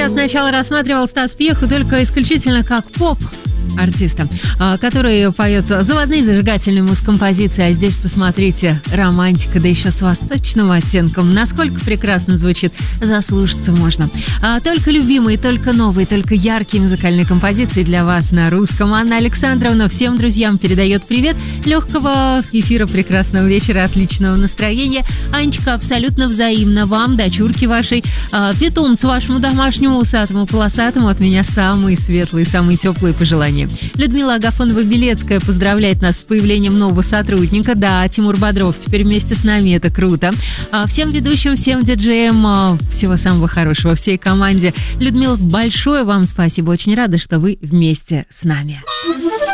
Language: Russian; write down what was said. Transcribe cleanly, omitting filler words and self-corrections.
Я сначала рассматривал Стас Пьеху только исключительно как поп-артиста, который поет заводные зажигательные музкомпозиции, а здесь, посмотрите, романтика, да еще с восточным оттенком. Насколько прекрасно звучит, заслушаться можно. Только любимые, только новые, только яркие музыкальные композиции для вас на русском. Анна Александровна всем друзьям передает привет. Легкого эфира, прекрасного вечера, отличного настроения. Анечка, абсолютно взаимно вам, дочурке вашей, питомцу вашему домашнему, усатому, полосатому, от меня самые светлые, самые теплые пожелания. Людмила Агафонова-Белецкая поздравляет нас с появлением нового сотрудника. Да, Тимур Бодров теперь вместе с нами, это круто. Всем ведущим, всем диджеям всего самого хорошего, всей команде. Людмила, большое вам спасибо, очень рада, что вы вместе с нами.